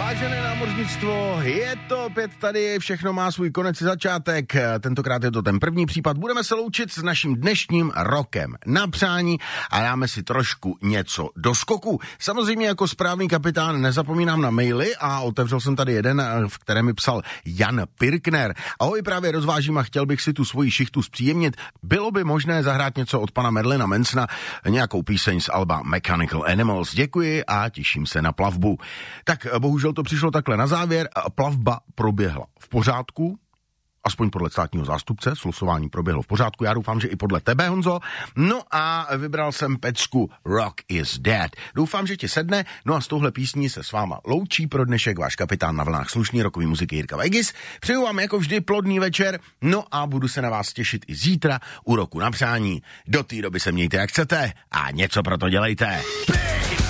Vážené námořnictvo, je to opět tady, všechno má svůj konec i začátek, tentokrát je to ten první případ, budeme se loučit s naším dnešním rokem na přání a dáme si trošku něco do skoku. Samozřejmě jako správný kapitán nezapomínám na maily a otevřel jsem tady jeden, v kterém mi psal Jan Pirkner. Ahoj, právě rozvážím a chtěl bych si tu svoji šichtu zpříjemnit. Bylo by možné zahrát něco od pana Marilina Mansona, nějakou píseň z alba Mechanical Animals. Děkuji a těším se na plavbu. Tak bohužel to přišlo takhle na závěr. Plavba proběhla v pořádku, aspoň podle státního zástupce, slosování proběhlo v pořádku, já doufám, že i podle tebe, Honzo. No a vybral jsem pecku Rock is Dead. Doufám, že ti sedne, no a s touhle písní se s váma loučí pro dnešek váš kapitán na vlnách slušný rokový muziky Jirka Vegas. Přeju vám jako vždy plodný večer, no a budu se na vás těšit i zítra u roku na přání. Do té doby se mějte jak chcete a něco pro to dělejte.